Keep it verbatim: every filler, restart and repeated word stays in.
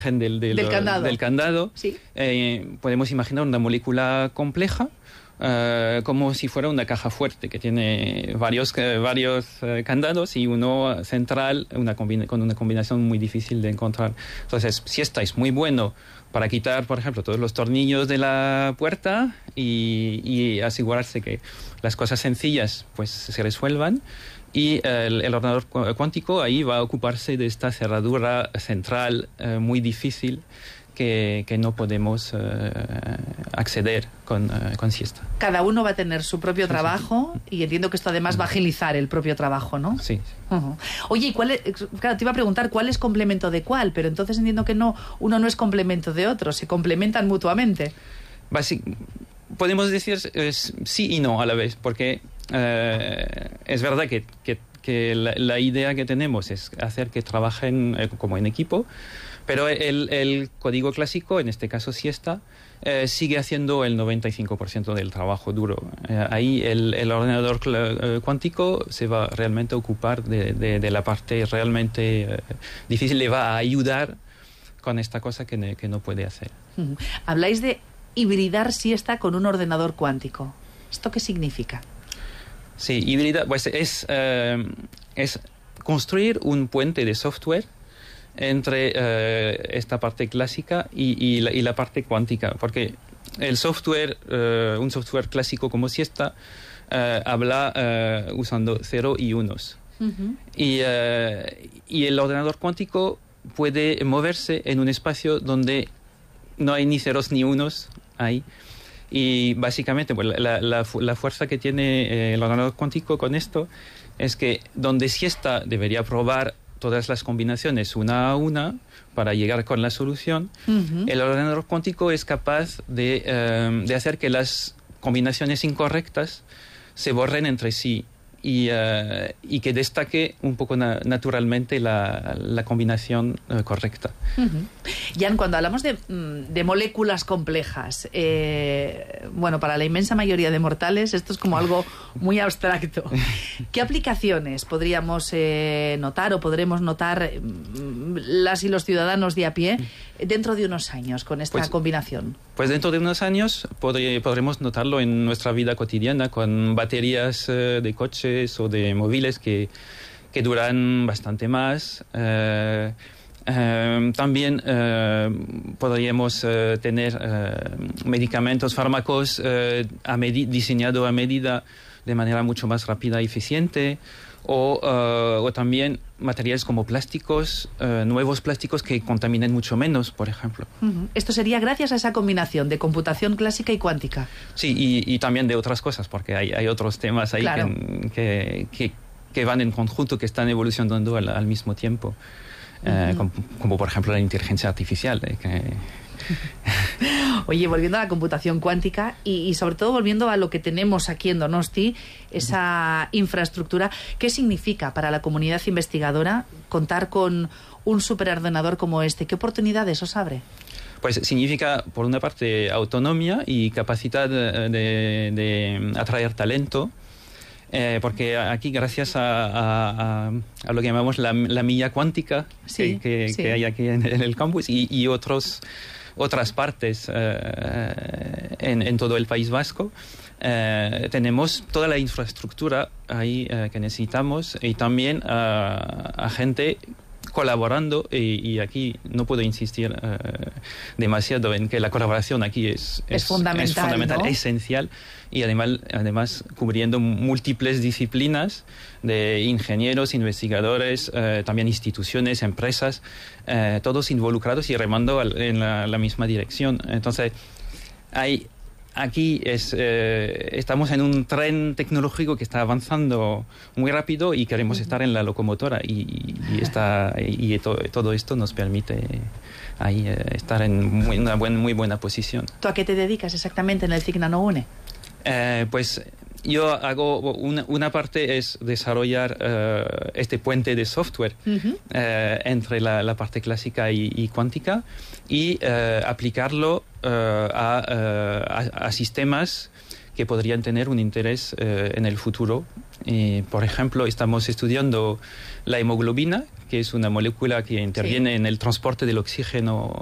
del, del, del candado, del candado ¿sí? eh, podemos imaginar una molécula compleja, Uh, como si fuera una caja fuerte que tiene varios, uh, varios uh, candados y uno central una combina- con una combinación muy difícil de encontrar. Entonces, Siesta es muy bueno para quitar, por ejemplo, todos los tornillos de la puerta y, y asegurarse que las cosas sencillas pues se resuelvan. Y el, el ordenador cuántico ahí va a ocuparse de esta cerradura central uh, muy difícil Que, que no podemos uh, acceder con, uh, con Siesta. Cada uno va a tener su propio trabajo y entiendo que esto además va a agilizar el propio trabajo, ¿no? Sí. Uh-huh. Oye, ¿y cuál es, claro, te iba a preguntar cuál es complemento de cuál, pero entonces entiendo que no, uno no es complemento de otro, se complementan mutuamente. Basi- podemos decir es, sí y no a la vez, porque uh, es verdad que, que, que la, la idea que tenemos es hacer que trabajen eh, como en equipo. Pero el, el código clásico, en este caso Siesta, eh, sigue haciendo el noventa y cinco por ciento del trabajo duro. Eh, ahí el, el ordenador cl- eh, cuántico se va realmente a ocupar de, de, de la parte realmente eh, difícil, le va a ayudar con esta cosa que, ne, que no puede hacer. Uh-huh. Habláis de hibridar Siesta con un ordenador cuántico. ¿Esto qué significa? Sí, híbrida, pues es, eh, es construir un puente de software entre uh, esta parte clásica y, y, la, y la parte cuántica, porque el software, uh, un software clásico como Siesta, uh, habla uh, usando cero y unos. Uh-huh. Y, uh, y el ordenador cuántico puede moverse en un espacio donde no hay ni ceros ni unos ahí. Y básicamente pues, la, la, la fuerza que tiene eh, el ordenador cuántico con esto es que donde Siesta debería probar todas las combinaciones una a una para llegar con la solución, uh-huh. el ordenador cuántico es capaz de, uh, de hacer que las combinaciones incorrectas se borren entre sí y, uh, y que destaque un poco na- naturalmente la, la combinación uh, correcta. Uh-huh. Jan, cuando hablamos de, de moléculas complejas, eh, bueno, para la inmensa mayoría de mortales esto es como algo muy abstracto. ¿Qué aplicaciones podríamos eh, notar o podremos notar eh, las y los ciudadanos de a pie dentro de unos años con esta pues, combinación? Pues dentro de unos años podré, podremos notarlo en nuestra vida cotidiana con baterías eh, de coches o de móviles que, que duran bastante más. Eh, eh, también eh, podríamos eh, tener eh, medicamentos, fármacos eh, a medi- diseñados a medida de manera mucho más rápida y eficiente. O, uh, o también materiales como plásticos, uh, nuevos plásticos que contaminen mucho menos, por ejemplo. Uh-huh. Esto sería gracias a esa combinación de computación clásica y cuántica. Sí, y, y también de otras cosas, porque hay, hay otros temas ahí claro. que, que, que, que van en conjunto, que están evolucionando al, al mismo tiempo. Uh-huh. uh, como, como por ejemplo la inteligencia artificial. Eh, que... Oye, volviendo a la computación cuántica y, y sobre todo volviendo a lo que tenemos aquí en Donosti, esa infraestructura, ¿qué significa para la comunidad investigadora contar con un superordenador como este? ¿Qué oportunidades os abre? Pues significa, por una parte, autonomía y capacidad de, de, de atraer talento. Eh, porque aquí, gracias a, a, a lo que llamamos la, la milla cuántica sí, que, que, sí. que hay aquí en, en el campus y, y otros, otras partes eh, en, en todo el País Vasco, eh, tenemos toda la infraestructura ahí eh, que necesitamos y también a, a gente colaborando y, y aquí no puedo insistir uh, demasiado en que la colaboración aquí es, es, es fundamental, es fundamental, ¿no? esencial y además, además cubriendo múltiples disciplinas de ingenieros, investigadores, uh, también instituciones, empresas, uh, todos involucrados y remando al, en la, la misma dirección. Entonces, hay Aquí es, eh, estamos en un tren tecnológico que está avanzando muy rápido y queremos uh-huh. estar en la locomotora y, y, está, y to, todo esto nos permite ahí, eh, estar en muy, una buen, muy buena posición. ¿Tú a qué te dedicas exactamente en el C I C NanoUne? Eh, pues yo hago una, una parte es desarrollar uh, este puente de software uh-huh. uh, entre la, la parte clásica y, y cuántica y uh, aplicarlo uh, a, uh, a, a sistemas que podrían tener un interés eh, en el futuro. Y, por ejemplo, estamos estudiando la hemoglobina, que es una molécula que interviene sí. en el transporte del oxígeno